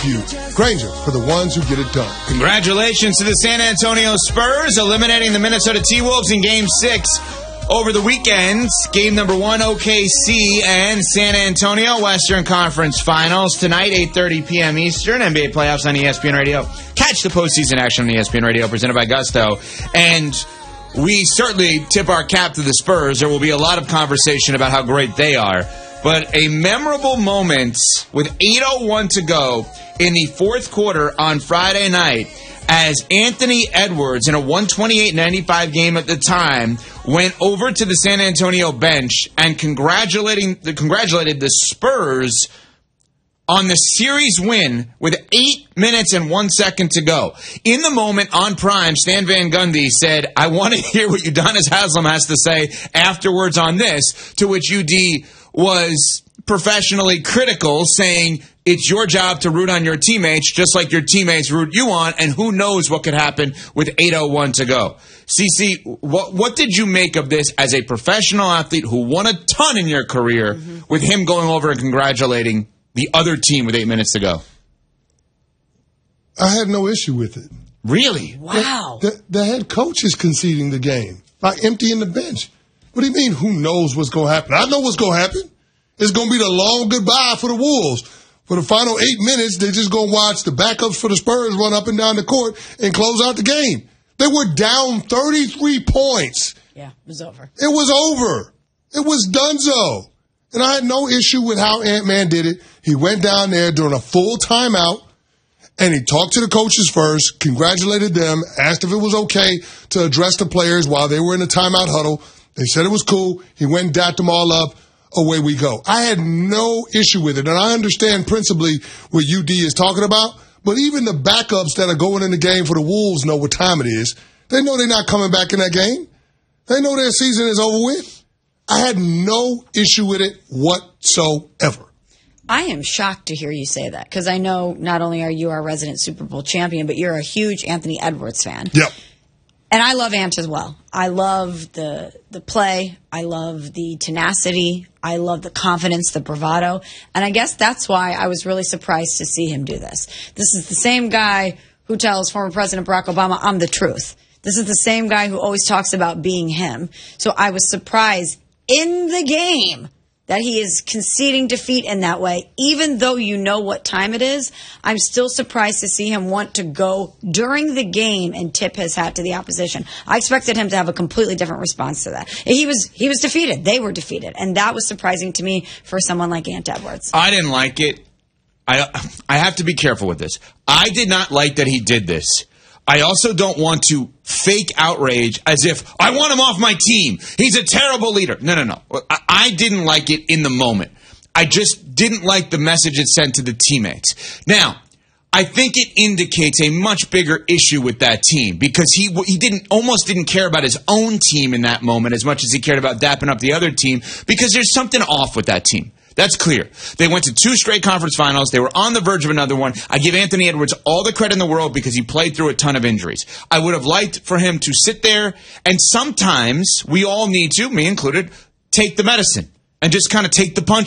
Grainger, for the ones who get it done. Congratulations to the San Antonio Spurs, eliminating the Minnesota T-Wolves in Game 6 over the weekend. Game number 1, OKC and San Antonio, Western Conference Finals. Tonight, 8:30 p.m. Eastern, NBA playoffs on ESPN Radio. Catch the postseason action on ESPN Radio, presented by Gusto. And we certainly tip our cap to the Spurs. There will be a lot of conversation about how great they are. But a memorable moment with 8:01 to go in the fourth quarter on Friday night as Anthony Edwards, in a 128-95 game at the time, went over to the San Antonio bench and congratulated the Spurs on the series win with 8 minutes and 1 second to go. In the moment, on Prime, Stan Van Gundy said, "I want to hear what Udonis Haslem has to say afterwards on this," to which UD was professionally critical, saying, "It's your job to root on your teammates just like your teammates root you on, and who knows what could happen with 8:01 to go." CC, what did you make of this as a professional athlete who won a ton in your career, with him going over and congratulating the other team with 8 minutes to go? I had no issue with it. Really? Wow. The head coach is conceding the game by emptying the bench. What do you mean, who knows what's going to happen? I know what's going to happen. It's going to be the long goodbye for the Wolves. For the final 8 minutes, they're just going to watch the backups for the Spurs run up and down the court and close out the game. They were down 33 points. Yeah, it was over. It was over. It was donezo. And I had no issue with how Ant-Man did it. He went down there during a full timeout, and he talked to the coaches first, congratulated them, asked if it was okay to address the players while they were in the timeout huddle. They said it was cool. He went and dapped them all up. Away we go. I had no issue with it, and I understand principally what UD is talking about, but even the backups that are going in the game for the Wolves know what time it is. They know they're not coming back in that game. They know their season is over with. I had no issue with it whatsoever. I am shocked to hear you say that, because I know not only are you our resident Super Bowl champion, but you're a huge Anthony Edwards fan. Yep. And I love Ant as well. I love the play. I love the tenacity. I love the confidence, the bravado. And I guess that's why I was really surprised to see him do this. This is the same guy who tells former President Barack Obama, "I'm the truth." This is the same guy who always talks about being him. So I was surprised in the game that he is conceding defeat in that way. Even though you know what time it is, I'm still surprised to see him want to go during the game and tip his hat to the opposition. I expected him to have a completely different response to that. He was defeated. They were defeated. And that was surprising to me for someone like Ant Edwards. I didn't like it. I have to be careful with this. I did not like that he did this. I also don't want to fake outrage as if I want him off my team. He's a terrible leader. No. I didn't like it in the moment. I just didn't like the message it sent to the teammates. Now, I think it indicates a much bigger issue with that team, because he almost didn't care about his own team in that moment as much as he cared about dapping up the other team, because there's something off with that team. That's clear. They went to 2 straight conference finals. They were on the verge of another one. I give Anthony Edwards all the credit in the world because he played through a ton of injuries. I would have liked for him to sit there, and sometimes we all need to, me included, take the medicine and just kind of take the punches.